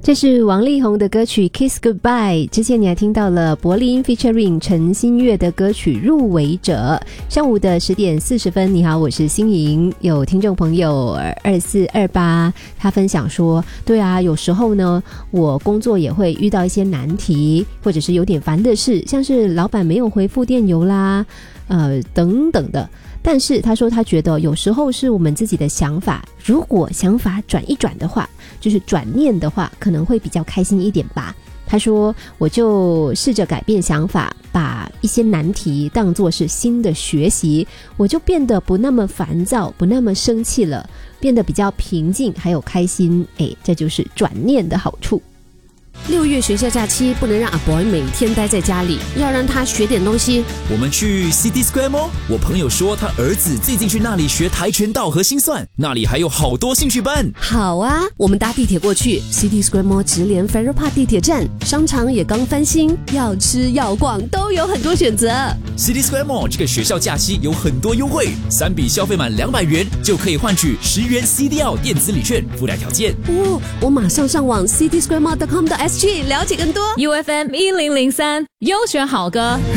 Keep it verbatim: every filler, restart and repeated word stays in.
这是王力宏的歌曲 Kiss Goodbye， 之前你还听到了柏林 featuring 陈星月的歌曲入围者。上午的十点四十分，你好，我是欣莹。有听众朋友二四二八，他分享说，对啊，有时候呢我工作也会遇到一些难题，或者是有点烦的事，像是老板没有回复电邮啦呃，等等的。但是他说他觉得有时候是我们自己的想法，如果想法转一转的话，就是转念的话，可能会比较开心一点吧。他说我就试着改变想法，把一些难题当作是新的学习，我就变得不那么烦躁，不那么生气了，变得比较平静还有开心。诶，这就是转念的好处。 六月学校假期不能让阿 boy 每天待在家里，要让他学点东西。 我们去 City Square Mall， 我朋友说他儿子最近去那里学跆拳道和心算，那里还有好多兴趣班。 好啊，我们搭地铁过去 City Square Mall 直连 Farrer Park 地铁站，商场也刚翻新，要吃要逛都有很多选择。 City Square Mall 这个学校假期有很多优惠，三笔消费满两百元就可以换取十元 C D L 电子礼券，附带条件。 哦，我马上上网 city square mall dot com dot s g 了解更多。 U F M 一零零三优选好歌。